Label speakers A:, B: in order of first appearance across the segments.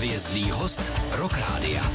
A: Hvězdný host Rock Rádia.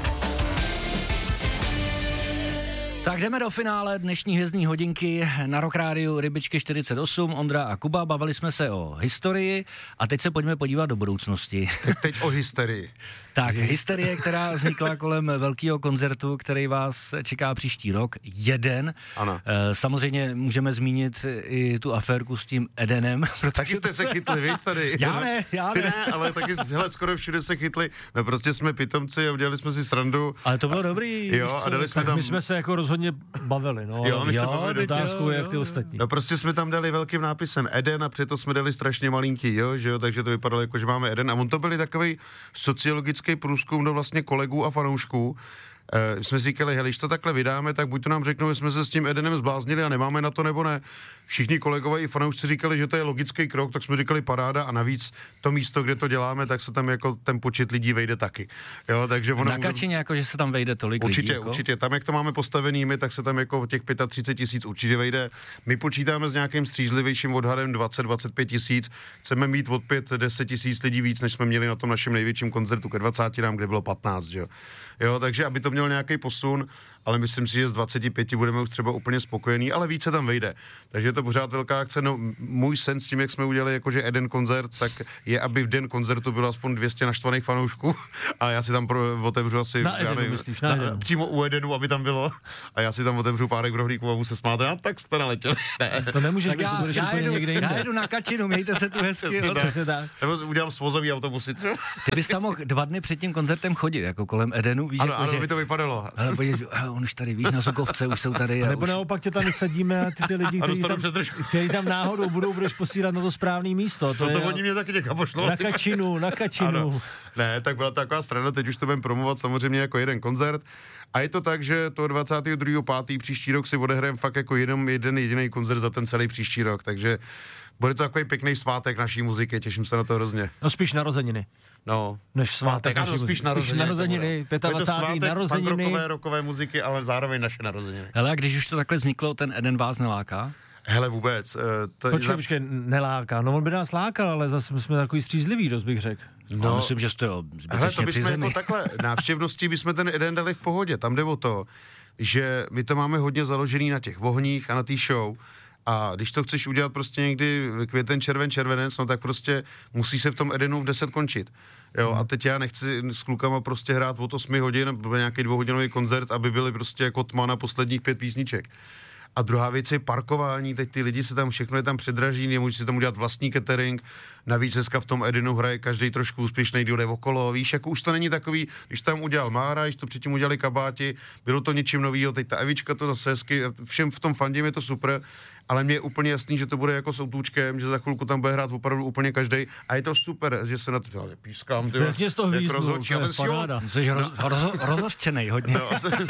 B: Tak jdeme do finále dnešní hvězdní hodinky na Rock Rádiu Rybičky 48, Ondra a Kuba, bavili jsme se o historii a teď se pojďme podívat do budoucnosti.
C: Teď o hysterii.
B: Tak, hysterie, která vznikla kolem velkého koncertu, který vás čeká příští rok, jeden.
C: Ano.
B: Samozřejmě můžeme zmínit i tu aférku s tím Edenem.
C: Taky jste se chytli, víš, tady.
B: Já ne.
C: Ty ne, ale taky, hele, skoro všude se chytli. No prostě jsme pitomci a udělali jsme si srandu.
B: Ale to bylo dobrý.
C: Jo, a dali jsme
D: tak
C: tam...
D: my jsme se jako rozhodně bavili, no.
C: Jo, my se bavili.
D: Otázku, jak ty ostatní.
C: No prostě jsme tam dali velkým nápisem Eden a přitom jsme dali strašně malinký, jo, že jo, takže to vypadalo jako, že máme Eden a on to byli takový sociologický průzkum do vlastně kolegů a fanoušků. Jsme si říkali, hele, když to takhle vydáme, tak buď to nám řeknou, že jsme se s tím Edenem zbláznili a nemáme na to, nebo ne. Všichni kolegové i fanoušci říkali, že to je logický krok, tak jsme říkali paráda a navíc to místo, kde to děláme, tak se tam jako ten počet lidí vejde taky. Jo, takže ono
B: na Kačině, jako, že se tam vejde tolik
C: určitě,
B: lidí. Jako?
C: Určitě, tam jak to máme postavený my, tak se tam jako těch 35 000 určitě vejde. My počítáme s nějakým střízlivějším odhadem 20-25 000. Chceme mít od 5-10 000 lidí víc, než jsme měli na tom našem největším koncertu ke 20 nám, kde bylo 15, že jo. Jo, takže aby to měl nějaký posun, ale myslím si, že z 25 budeme už třeba úplně spokojení, ale více tam vejde. Takže je to pořád velká akce. No, můj sen s tím, jak jsme udělali jakože jeden koncert, tak je, aby v den koncertu bylo aspoň 200 naštvaných fanoušků a já si tam otevřu asi přímo u Edenu, aby tam bylo a já si tam otevřu párek rohlíků a budu se smát. A tak jste naletěli.
D: To nemůže být,
B: já jedu na Kačinu, mějte se tu hezky.
C: Nebo udělám svozový autobusy třeba.
B: Ty bys tam mohl 2 dny před tím koncertem chodit, jako kolem Edenu. Víš,
C: ano,
B: jako,
C: ano,
B: že...
C: by to vypadalo.
B: Ale podívej, on už tady, víš, na Sokovce, už jsou tady.
D: Nebo už... naopak tě tam vysadíme a ty lidi, kteří tam náhodou budeš posílat na to správné místo. To
C: oni mě taky někam pošlo.
D: Na Kačinu. Ano.
C: Ne, tak byla taková strana, teď už to budeme promovat samozřejmě jako jeden koncert. A je to tak, že to 22.5. příští rok si odehrajeme fakt jako jeden jediný koncert za ten celý příští rok, takže bude to takový pěkný svátek naší muziky, těším se na to hrozně.
D: No spíš narozeniny.
C: No,
D: než svátek.
C: Ano, spíš narozeniny.
D: 25. narozeniny.
C: Rokové, rokové muziky, ale zároveň naše narozeniny.
B: Hele, a když už to takhle vzniklo, ten Eden vás neláká?
C: Hele, vůbec.
D: Počkej, neláká. No on by nás lákal, ale zase jsme takový střízlivý, dost bych řekl.
B: No, myslím, že jste zbytečně při zemi.
C: Jako takhle, návštěvností bychom ten Eden dali v pohodě. Tam jde o to, že my to máme hodně založený na těch ohních a na té show. A když to chceš udělat prostě někdy květen, červenec, no tak prostě musí se v tom Edenu v 10 končit. Jo, a teď já nechci s klukama prostě hrát od 8 hodin, nějaký 2hodinový koncert, aby byli prostě jako tma na posledních 5 písniček. A druhá věc je parkování, teď ty lidi se tam, všechno je tam předraží, nemůže si tam udělat vlastní catering, navíc dneska v tom Edenu hraje každý trošku úspěšný, kdo jde okolo, víš, jako už to není takový, když tam udělal Mára, když to předtím udělali Kabáti, bylo to něčím novýho, teď ta Evička to zase hezky, všem v tom fandím je to super, ale mně je úplně jasný, že to bude jako s Outůčkem, že za chvilku tam bude hrát opravdu úplně každej a je to super, že se na to pískám, ty
D: jak to
C: rozhodčí, ale
B: jsi rozhořčenej hodně.
C: No,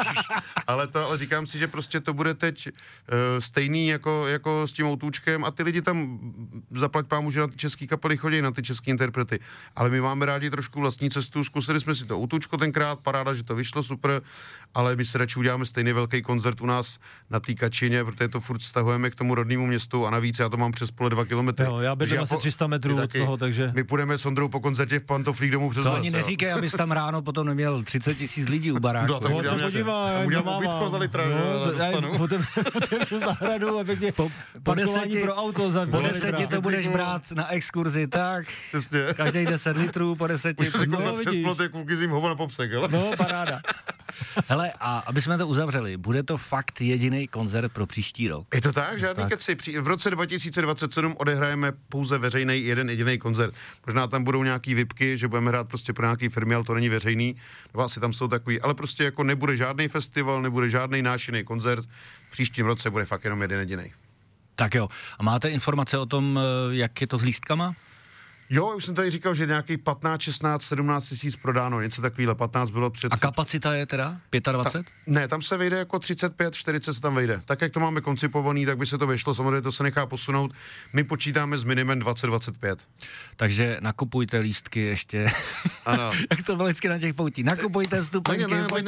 C: ale říkám si, že prostě to bude teď stejný jako s tím Outůčkem a ty lidi tam zaplať pámu, že na ty český kapely chodí, na ty český interprety, ale my máme rádi trošku vlastní cestu, zkusili jsme si to Outůčko tenkrát, paráda, že to vyšlo super, ale my se radši uděláme stejný velký koncert u nás na té Kačině, protože to furt stahujeme k tomu rodnému městu a navíc já to mám přes pole 2 kilometry.
D: Jo, já bydlím asi 300 metrů od toho, takže...
C: My půjdeme s Ondrou po koncertě v pantoflích domů přes
B: to
C: les.
B: Ani neříkej, abys tam ráno potom neměl 30 000 lidí u baráku.
C: No, tak udělám ubytko za litra,
D: otevřu zahradu a pěkně parkování pro auto za
B: po 10 to budeš brát na exkurzi, tak každý 10 litrů po 10.
C: Můžu si koukat přes plot, jak ukizím hovo na popsek, hele?
D: No, paráda.
B: Hele, a aby jsme to uzavřeli, bude to fakt jediný koncert pro příští rok?
C: Je to tak? Žádný keci. V roce 2027 odehrajeme pouze veřejný jeden jediný koncert. Možná tam budou nějaký vipky, že budeme hrát prostě pro nějaký firmy, ale to není veřejný. Nebo asi tam jsou takový, ale prostě jako nebude žádný festival, nebude žádný náš jiný koncert. V příštím roce bude fakt jenom jeden jediný.
B: Tak jo. A máte informace o tom, jak je to s lístkama?
C: Jo, už jsem tady říkal, že nějaký 15, 16, 17 tisíc prodáno, něco takovýhle, 15 bylo před...
B: A kapacita je teda 25?
C: Ne, tam se vejde jako 35, 40 se tam vejde. Tak, jak to máme koncipovaný, tak by se to vyšlo, samozřejmě to se nechá posunout. My počítáme s minimem 20-25.
B: Takže nakupujte lístky ještě.
C: Ano.
B: Jak to bylo vždycky na těch poutí. Nakupujte vstupenky.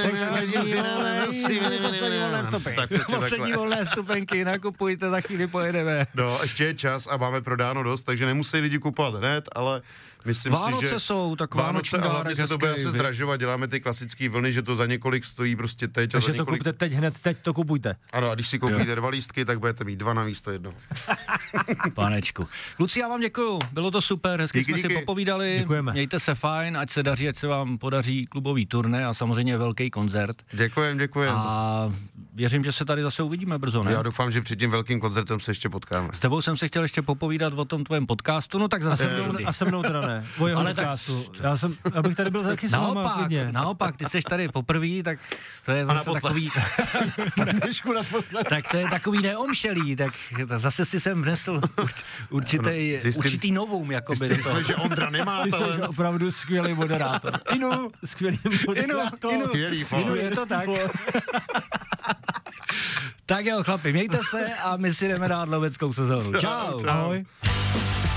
B: Poslední volné vstupenky, nakupujte, za chvíli pojedeme.
C: No, ještě je čas a máme prodáno dost, takže nemusí lidi kupovat hned, ale myslím
B: Vánoce
C: si, že
B: jsou, tak
C: Vánoce a hlavně se to bude
B: hezký,
C: zdražovat, děláme ty klasické vlny, že to za několik stojí prostě teď.
D: Takže
C: to
D: kupte teď hned, teď to kupujte.
C: Ano, a když si koupíte 2 lístky, tak budete mít 2 na místo 1.
B: Panečku. Kluci, já vám děkuju, bylo to super, hezky jsme si popovídali.
D: Děkujeme.
B: Mějte se fajn, ať se daří, ať se vám podaří klubový turné a samozřejmě velký koncert.
C: Děkujem.
B: A věřím, že se tady zase uvidíme brzo, ne?
C: Já doufám, že před tím velkým koncertem se ještě potkáme.
B: S tebou jsem se chtěl ještě popovídat o tom tvém podcastu, no tak zase.
D: A se mnou teda ne, o jeho podcastu. Abych tady byl taky s váma.
B: Naopak, ty jsi tady poprvé, tak to je zase takový... Tak to je takový neomšelý, tak zase si jsem vnesl určitý novum, jakoby.
C: Zjistili, že Ondra nemá
D: Ty jsi opravdu skvělý moderátor. Inu, skvělý moderátor.
C: Skvělý,
B: je to tak. Tak jo, chlapi, mějte se a my si jdeme dát loveckou sezónu. Čau.
C: Ahoj.